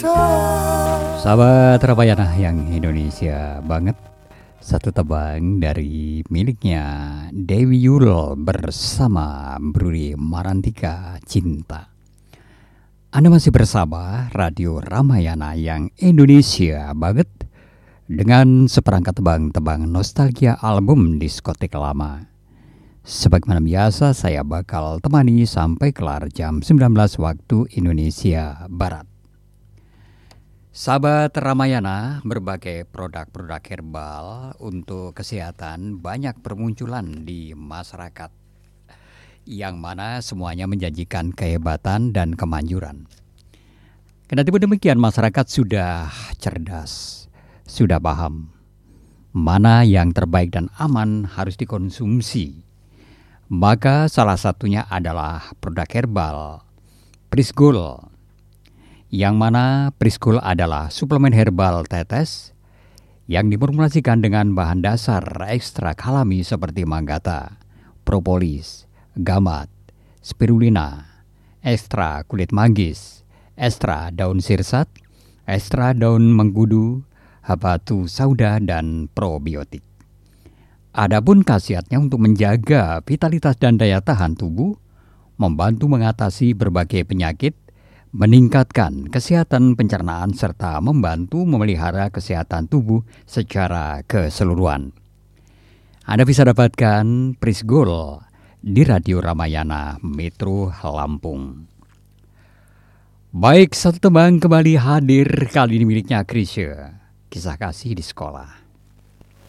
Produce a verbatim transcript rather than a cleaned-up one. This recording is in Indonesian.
Sahabat Ramayana yang Indonesia banget, satu tebang dari miliknya Dewi Yull bersama Bruri Marantika Cinta. Anda masih bersama Radio Ramayana yang Indonesia banget dengan seperangkat tebang-tebang nostalgia album diskotik lama. Sebagaimana biasa, saya bakal temani sampai kelar jam sembilan belas waktu Indonesia Barat. Sahabat Ramayana, berbagai produk-produk herbal untuk kesehatan banyak bermunculan di masyarakat, yang mana semuanya menjanjikan kehebatan dan kemanjuran. Kendati demikian, masyarakat sudah cerdas, sudah paham mana yang terbaik dan aman harus dikonsumsi. Maka salah satunya adalah produk herbal Prisgul, yang mana Prisgul adalah suplemen herbal tetes yang diformulasikan dengan bahan dasar ekstrak alami seperti manggata, propolis, gamat, spirulina, ekstra kulit manggis, ekstra daun sirsat, ekstra daun mengkudu, habatu sauda, dan probiotik. Adapun khasiatnya untuk menjaga vitalitas dan daya tahan tubuh, membantu mengatasi berbagai penyakit, meningkatkan kesehatan pencernaan, serta membantu memelihara kesehatan tubuh secara keseluruhan. Anda bisa dapatkan Prisgul di Radio Ramayana Metro Lampung. Baik, satu tebang kembali hadir, kali ini miliknya Krisya, kisah kasih di sekolah.